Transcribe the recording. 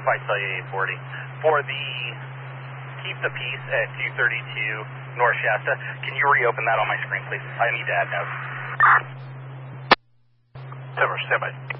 if I tell you 840. For the Keep the Peace at 232 North Shasta, can you reopen that on my screen, please? I need to add notes. 10-4, stand by.